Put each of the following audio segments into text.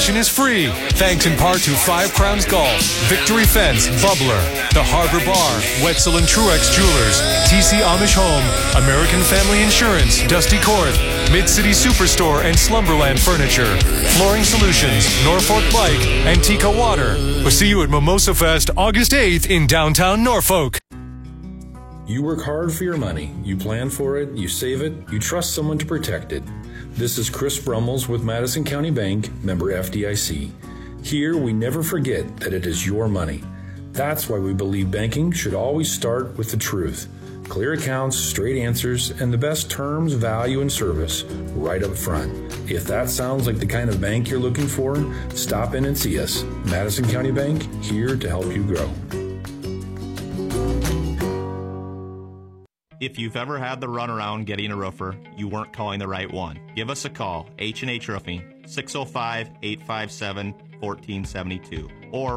admission is free, thanks in part to Five Crowns Golf, Victory Fence, Bubbler, the Harbor Bar, Wetzel and Truex Jewelers, TC Amish Home, American Family Insurance, Dusty Korth, Mid-City Superstore and Slumberland Furniture, Flooring Solutions, Norfolk Bike, and Tika Water. We'll see you at Mimosa Fest August 8th in downtown Norfolk. You work hard for your money. You plan for it, you save it, you trust someone to protect it. This is Chris Brummels with Madison County Bank, member FDIC. Here, we never forget that it is your money. That's why we believe banking should always start with the truth. Clear accounts, straight answers, and the best terms, value, and service right up front. If that sounds like the kind of bank you're looking for, stop in and see us. Madison County Bank, here to help you grow. If you've ever had the runaround getting a roofer, you weren't calling the right one. Give us a call, H&H Roofing, 605-857-1472 or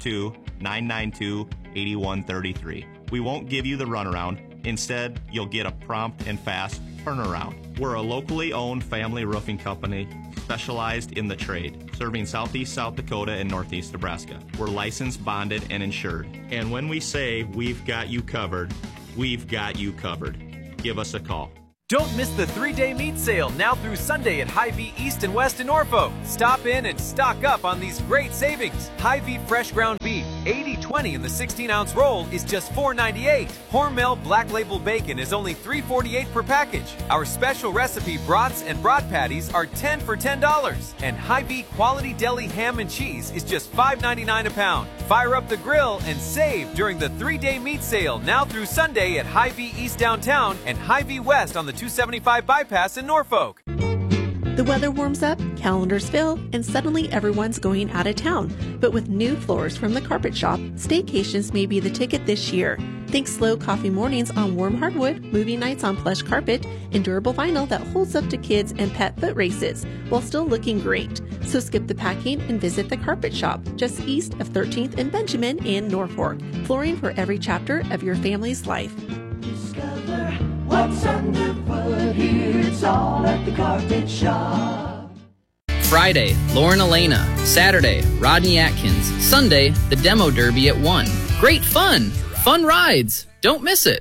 402-992-8133. We won't give you the runaround. Instead, you'll get a prompt and fast turnaround. We're a locally owned family roofing company specialized in the trade, serving southeast South Dakota and northeast Nebraska. We're licensed, bonded, and insured. And when we say we've got you covered, we've got you covered. Give us a call. Don't miss the 3-day meat sale now through Sunday at Hy-Vee East and West in Norfolk. Stop in and stock up on these great savings. Hy-Vee fresh ground beef, 80/20 in the 16-ounce roll is just $4.98. Hormel Black Label bacon is only $3.48 per package. Our special recipe brats and brat patties are 10 for $10. And Hy-Vee quality deli ham and cheese is just $5.99 a pound. Fire up the grill and save during the 3-day meat sale now through Sunday at Hy-Vee East downtown and Hy-Vee West on the 275 bypass in Norfolk. The weather warms up, calendars fill, and suddenly everyone's going out of town. But with new floors from the Carpet Shop, staycations may be the ticket this year. Think slow coffee mornings on warm hardwood, movie nights on plush carpet, and durable vinyl that holds up to kids and pet foot races while still looking great. So skip the packing and visit the Carpet Shop just east of 13th and Benjamin in Norfolk. Flooring for every chapter of your family's life. Discover what's underfoot here. It's all at the Carpet Shop. Friday, Lauren Elena. Saturday, Rodney Atkins. Sunday, the Demo Derby at 1. Great fun! Fun rides. Don't miss it.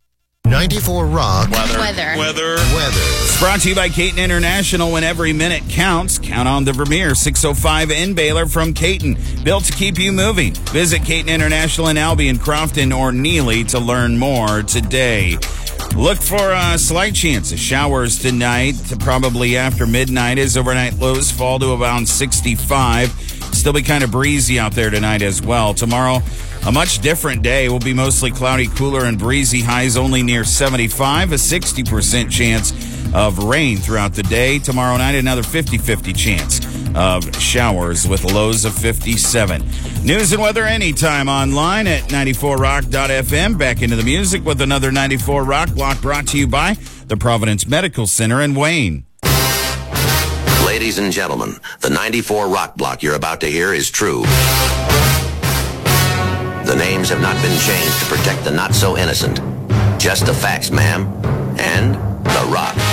94 Rock. Weather. It's brought to you by Caton International. When every minute counts, count on the Vermeer. 605 in Baylor from Caton. Built to keep you moving. Visit Caton International in Albion, Crofton, or Neely to learn more today. Look for a slight chance of showers tonight, probably after midnight, as overnight lows fall to around 65. Still be kind of breezy out there tonight as well. Tomorrow, a much different day. Will be mostly cloudy, cooler, and breezy. Highs only near 75. A 60% chance of rain throughout the day. Tomorrow night, another 50-50 chance of showers with lows of 57. News and weather anytime online at 94rock.fm. Back into the music with another 94 Rock block brought to you by the Providence Medical Center in Wayne. Ladies and gentlemen, the 94 Rock block you're about to hear is true. The names have not been changed to protect the not-so-innocent. Just the facts, ma'am. And the rock.